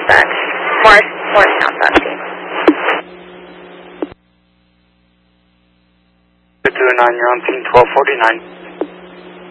suspect. Morristown, asking. 229, you're on ping 1249.